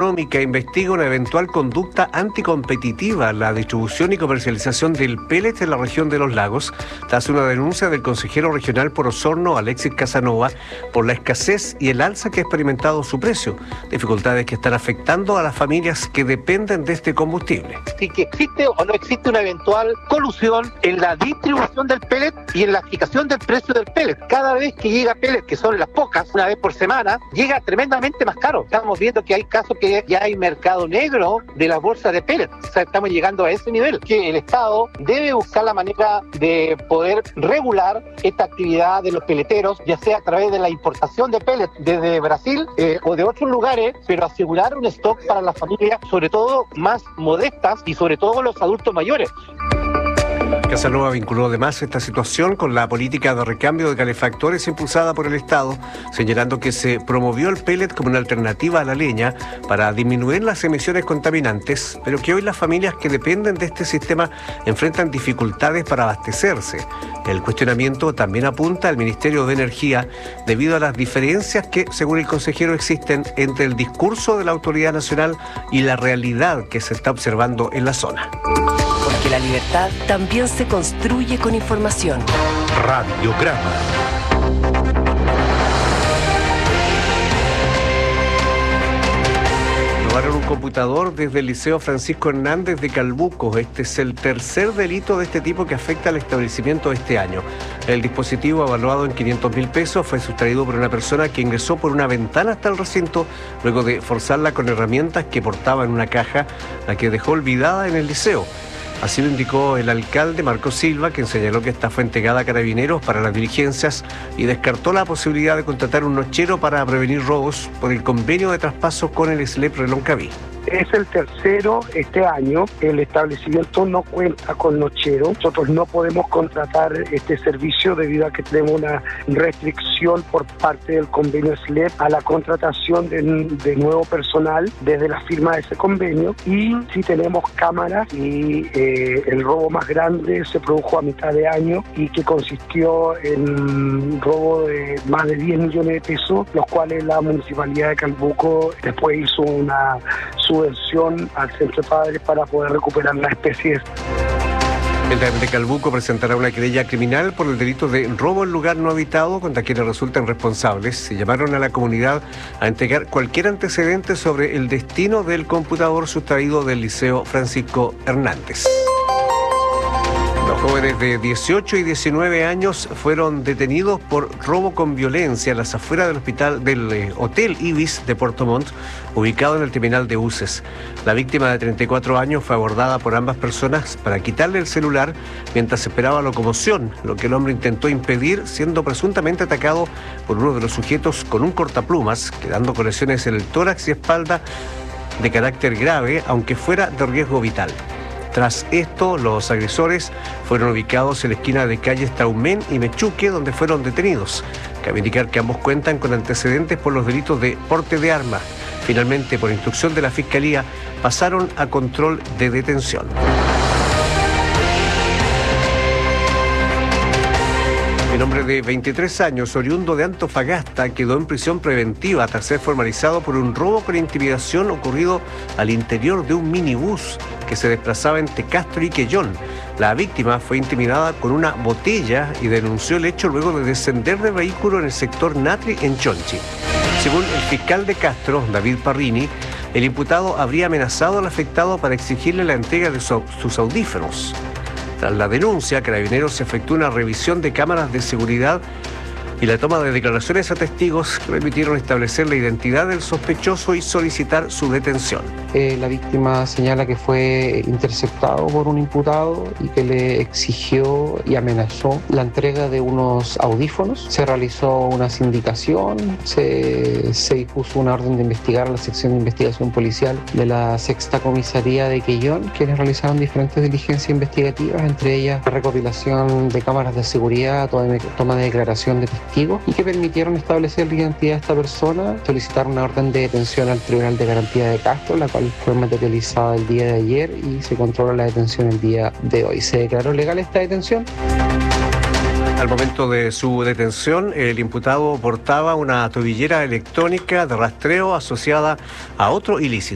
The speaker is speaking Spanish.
Económica investiga una eventual conducta anticompetitiva en la distribución y comercialización del pellet en la región de Los Lagos, tras una denuncia del consejero regional por Osorno, Alexis Casanova, por la escasez y el alza que ha experimentado su precio, dificultades que están afectando a las familias que dependen de este combustible. Si que existe o no existe una eventual colusión en la distribución del pellet y en la fijación del precio del pellet. Cada vez que llega pellet, que son las pocas, una vez por semana, llega tremendamente más caro. Estamos viendo que hay casos que ya hay mercado negro de las bolsas de pellet. O sea, estamos llegando a ese nivel, que el Estado debe buscar la manera de poder regular esta actividad de los peleteros, ya sea a través de la importación de pellet desde Brasil o de otros lugares, pero asegurar un stock para las familias, sobre todo más modestas y sobre todo los adultos mayores. Casanova vinculó además esta situación con la política de recambio de calefactores impulsada por el Estado, señalando que se promovió el pellet como una alternativa a la leña para disminuir las emisiones contaminantes, pero que hoy las familias que dependen de este sistema enfrentan dificultades para abastecerse. El cuestionamiento también apunta al Ministerio de Energía debido a las diferencias que, según el consejero, existen entre el discurso de la autoridad nacional y la realidad que se está observando en la zona. Porque la libertad también se construye con información. Radiograma. Robaron un computador desde el Liceo Francisco Hernández de Calbuco. Este es el tercer delito de este tipo que afecta al establecimiento este año. El dispositivo, evaluado en 500.000 pesos, fue sustraído por una persona que ingresó por una ventana hasta el recinto luego de forzarla con herramientas que portaba en una caja, la que dejó olvidada en el liceo. Así lo indicó el alcalde Marco Silva, quien señaló que esta fue entregada a Carabineros para las diligencias y descartó la posibilidad de contratar un nochero para prevenir robos por el convenio de traspaso con el SLEP Reloncaví. Es el tercero este año. El establecimiento no cuenta con nochero. Nosotros no podemos contratar este servicio debido a que tenemos una restricción por parte del convenio SLEP a la contratación de nuevo personal desde la firma de ese convenio. Y sí tenemos cámaras y el robo más grande se produjo a mitad de año y que consistió en robo de más de 10 millones de pesos, los cuales la Municipalidad de Calbuco después hizo una subvención al Centro de Padres para poder recuperar las especies. El DEM de Calbuco presentará una querella criminal por el delito de robo en lugar no habitado contra quienes resultan responsables. Se llamaron a la comunidad a entregar cualquier antecedente sobre el destino del computador sustraído del Liceo Francisco Hernández. Los jóvenes de 18 y 19 años fueron detenidos por robo con violencia en las afueras del Hotel Ibis de Puerto Montt, ubicado en el terminal de buses. La víctima de 34 años fue abordada por ambas personas para quitarle el celular mientras esperaba locomoción, lo que el hombre intentó impedir, siendo presuntamente atacado por uno de los sujetos con un cortaplumas, quedando con lesiones en el tórax y espalda de carácter grave, aunque fuera de riesgo vital. Tras esto, los agresores fueron ubicados en la esquina de calles Taumén y Mechuque, donde fueron detenidos. Cabe indicar que ambos cuentan con antecedentes por los delitos de porte de arma. Finalmente, por instrucción de la Fiscalía, pasaron a control de detención. El hombre de 23 años, oriundo de Antofagasta, quedó en prisión preventiva tras ser formalizado por un robo con intimidación ocurrido al interior de un minibús que se desplazaba entre Castro y Quellón. La víctima fue intimidada con una botella y denunció el hecho luego de descender del vehículo en el sector Natri en Chonchi. Según el fiscal de Castro, David Parrini, el imputado habría amenazado al afectado para exigirle la entrega de sus audífonos. Tras la denuncia, Carabineros efectuó una revisión de cámaras de seguridad y la toma de declaraciones a testigos que permitieron establecer la identidad del sospechoso y solicitar su detención. La víctima señala que fue interceptado por un imputado y que le exigió y amenazó la entrega de unos audífonos. Se realizó una sindicación, se dispuso una orden de investigar a la sección de investigación policial de la Sexta Comisaría de Quellón, quienes realizaron diferentes diligencias investigativas, entre ellas la recopilación de cámaras de seguridad, toma de declaración de testigos, y que permitieron establecer la identidad de esta persona, solicitar una orden de detención al Tribunal de Garantía de Castro, la cual fue materializada el día de ayer y se controla la detención el día de hoy. ¿Se declaró legal esta detención? Al momento de su detención, el imputado portaba una tobillera electrónica de rastreo asociada a otro ilícito.